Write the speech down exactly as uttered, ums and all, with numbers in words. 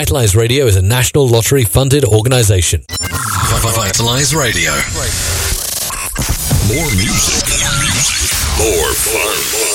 Vitalize Radio is a National Lottery funded organization. Vitalize Radio. More music. More fun.